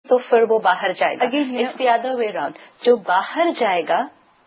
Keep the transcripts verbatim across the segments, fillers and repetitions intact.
تو پھر وہ باہر جائے گا. It's the other way round. جو باہر جائے گا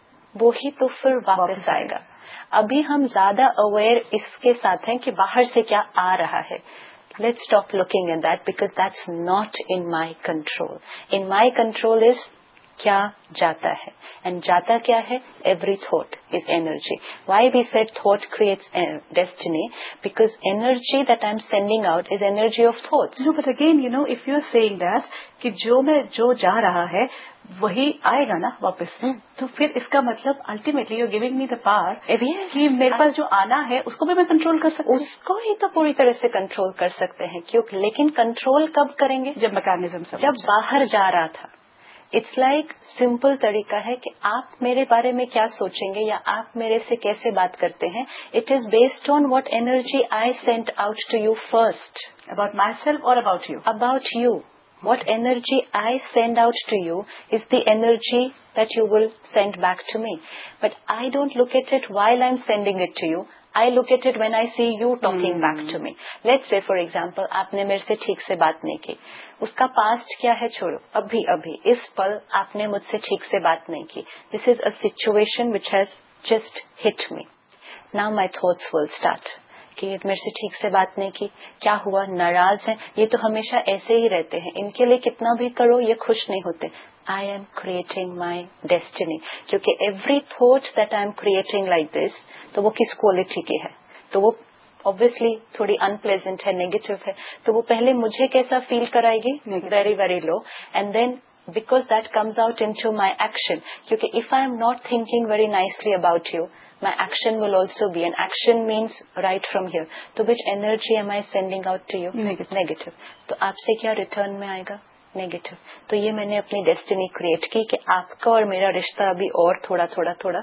وہی تو پھر واپس آئے گا. ابھی ہم زیادہ اویئر اس کے ساتھ ہیں کہ باہر سے کیا آ رہا ہے. Let's stop looking at that because that's not in my control. In my control is کیا جاتا ہے, and جاتا کیا ہے, every thought is energy. Why we said thought creates uh, destiny? Because energy that I'm sending out is energy of thoughts. No, but again, you know, if you're saying that کہ جو میں جو جا رہا ہے وہی آئے گا نا واپس, hmm. تو پھر اس کا مطلب ultimately you giving me the power کہ میرے پاس جو آنا ہے اس کو بھی میں کنٹرول کر سکتی ہوں. اس کو ہی تو پوری طرح سے کنٹرول کر سکتے ہیں, کیونکہ لیکن کنٹرول کب کریں گے, جب میکانزم جب باہر جا رہا تھا. اٹس لائک سمپل طریقہ ہے کہ آپ میرے بارے میں کیا سوچیں گے یا آپ میرے سے کیسے بات کرتے ہیں. It is based on what energy I sent out to you first. About my self اور about you. About you. What energy I send out to you is the energy that you will send back to me. But I don't look at it while I'm sending it to you. I look at it when I see you talking hmm. back to me. Let's say, for example, آپ نے میرے سے ٹھیک سے بات نہیں کی. اس کا پاسٹ کیا ہے چھوڑو, ابھی ابھی اس پل آپ نے مجھ سے ٹھیک سے بات نہیں کی. This is a situation which has just hit me. Now my thoughts will start. کہ میرے سے ٹھیک سے بات نہیں کی, کیا ہوا, ناراض ہیں, یہ تو ہمیشہ ایسے ہی رہتے ہیں, ان کے لیے کتنا بھی کرو یہ خوش نہیں ہوتے. I am creating my destiny, کیونکہ every thought that I am creating like this تو وہ کس کوالٹی کی ہے, تو وہ obviously تھوڑی ان پلیزنٹ ہے, نیگیٹو ہے, تو وہ پہلے مجھے کیسا فیل کرائے گی, very very low. And then because that comes out into my action, کیونکہ if I am not thinking very nicely about you, my action will also be, and action means right from here. So which energy am I sending out to you? Negative. Negative. تو آپ سے کیا return میں آئے گا, negative. تو یہ میں نے اپنی ڈیسٹینی کریٹ کی کہ آپ کا اور میرا رشتہ ابھی اور تھوڑا تھوڑا تھوڑا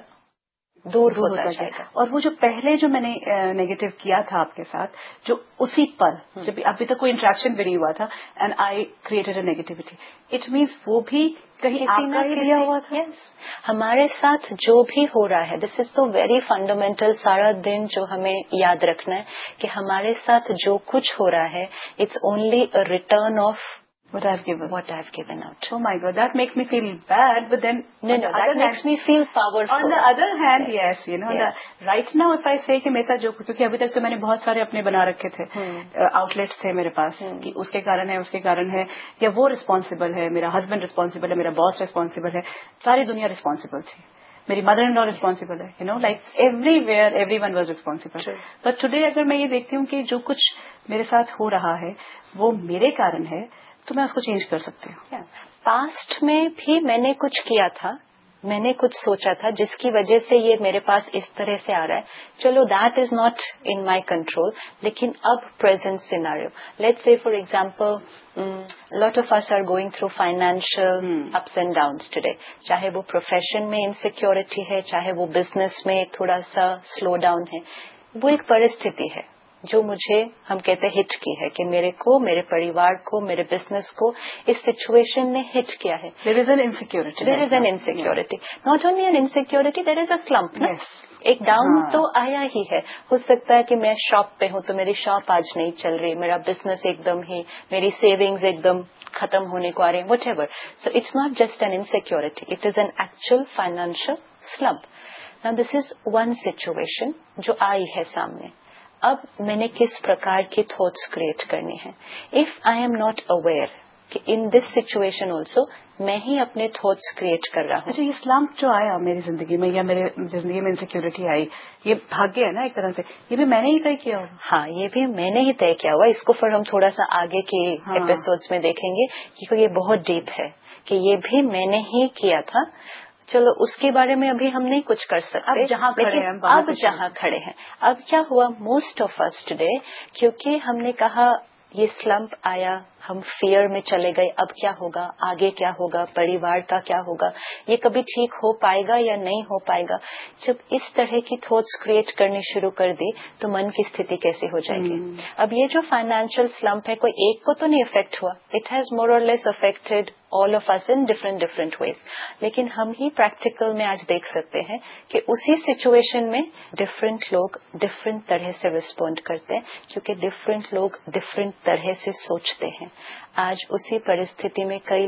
دور ہوتا جائے گا. اور وہ جو پہلے جو میں نے نیگیٹو کیا تھا آپ کے ساتھ, جو اسی پر جب ابھی تک کوئی انٹریکشن بھی نہیں ہوا تھا, and I created a negativity, it means وہ بھی کہیں آپ کا ہی دیا ہوا تھا. yes. ہمارے ساتھ جو بھی ہو رہا ہے, دس از تو ویری فنڈامنٹل. سارا دن جو ہمیں یاد رکھنا ہے کہ ہمارے ساتھ جو کچھ ہو رہا ہے, it's only a return of what I've given. What I've given out. Oh my God, that makes me feel bad, but then no, no, that makes me feel powerful. On the other hand, yes, you know, yes. The, right now if I say کہ میرے ساتھ جو, کیونکہ ابھی تک تو میں نے بہت سارے اپنے بنا رکھے تھے, آؤٹ لیٹس تھے میرے پاس, کہ اس کے کارن ہے, اس کے کارن ہے, یا وہ رسپانسبل ہے, میرا ہسبینڈ رسپانسبل ہے, میرا باس رسپانسبل ہے, ساری دنیا رسپانسبل تھی, میری مدر ان لا رسپانسبل ہے, you know, like every where every one was responsible. But today اگر میں یہ دیکھتی ہوں کہ جو کچھ میرے ساتھ ہو رہا ہے وہ میرے کارن ہے, تو میں اس کو چینج کر سکتی ہوں. پاسٹ میں بھی میں نے کچھ کیا تھا, میں نے کچھ سوچا تھا جس کی وجہ سے یہ میرے پاس اس طرح سے آ رہا ہے. چلو that is not in my control, لیکن اب present scenario, let's say for example lot of us are going through financial ups and downs today, چاہے وہ پروفیشن میں انسیکیورٹی ہے, چاہے وہ بزنس میں تھوڑا سا سلو ڈاؤن ہے. وہ ایک پرستھتی ہے جو مجھے ہم کہتے ہیں ہٹ کی ہے, کہ میرے کو, میرے پریوار کو, میرے بزنس کو اس سچویشن نے ہٹ کیا ہے. دیر is an insecurity, there is an insecurity, not only N insecurity, دیر از اے سلمپ. ایک ڈاؤن تو آیا ہی ہے. ہو سکتا ہے کہ میں شاپ پہ ہوں تو میری شاپ آج نہیں چل رہی, میرا بزنس ایک دم ہی, میری سیونگز ایک دم ختم ہونے کو آ رہے ہیں, what ever. So it's not just an insecurity, it is an actual financial سلمپ. Now this is one situation جو آئی ہے سامنے. اب میں نے کس پرکار کی تھاٹس کریٹ کرنی ہے. If I am not aware کہ ان دس سچویشن آلسو میں ہی اپنے تھاٹس کریٹ کر رہا ہوں. اچھا, یہ سلمپ جو آیا میری زندگی میں, یا میرے زندگی میں انسیکیورٹی آئی, یہ بھاگیہ ہے نا ایک طرح سے, یہ بھی میں نے ہی طے کیا ہوا. ہاں, یہ بھی میں نے ہی طے کیا ہوا. اس کو پھر ہم تھوڑا سا آگے کے ایپیسوڈز میں دیکھیں گے, کیونکہ یہ بہت ڈیپ ہے کہ یہ بھی میں نے ہی کیا تھا. چلو اس کے بارے میں ابھی ہم نہیں کچھ کر سکتے, اب جہاں کھڑے ہیں, اب جہاں کھڑے ہیں. اب کیا ہوا, موسٹ آف اس ٹوڈے, کیونکہ ہم نے کہا یہ سلمپ آیا, ہم فیئر میں چلے گئے, اب کیا ہوگا, آگے کیا ہوگا, پریوار کا کیا ہوگا, یہ کبھی ٹھیک ہو پائے گا یا نہیں ہو پائے گا. جب اس طرح کی تھاٹس کریٹ کرنی شروع کر دی تو من کی استھتی کیسی ہو جائے گی. اب یہ جو فائنینشیل سلمپ ہے, کوئی ایک کو تو نہیں افیکٹ ہوا, اٹ ہیز مور اور لیس affected all of us in different different ways. لیکن ہم ہی پریکٹیکل میں آج دیکھ سکتے ہیں کہ اسی سچویشن میں ڈفرینٹ لوگ ڈفرینٹ طرح سے رسپونڈ کرتے ہیں, کیونکہ ڈفرینٹ لوگ ڈفرینٹ طرح سے سوچتے ہیں. آج اسی پرستھتی میں کئی